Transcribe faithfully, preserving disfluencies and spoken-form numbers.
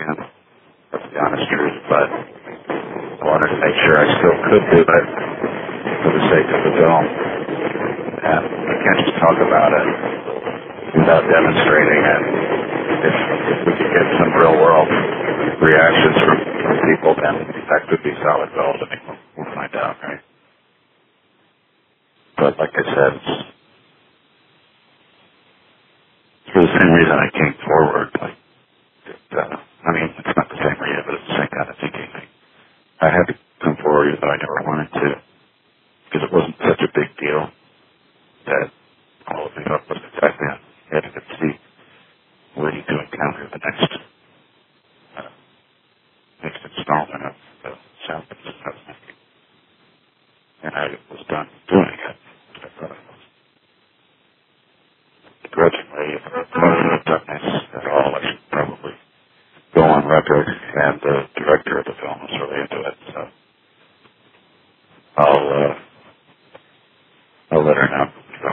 can. That's the honest truth. But I wanted to make sure I still could do it for the sake of the film. And I can't just talk about it without demonstrating it. If, if we could get some real-world reactions from, from people, then that could be solid gold. I mean, we'll, we'll find out, right? But like I said, it's, it's for the same reason I came forward. Like, it, uh, I mean, it's not the same reason, but it's the same kind of thinking. I, I had to come forward even though I never wanted to, because it wasn't such a big deal that all of New York was exactly on the edge of its seat, waiting to encounter the next uh, next installment of the sound that I was making. And I was done doing it. I thought I was begrudgingly, if I wasn't done this at all, I should probably go on record and uh,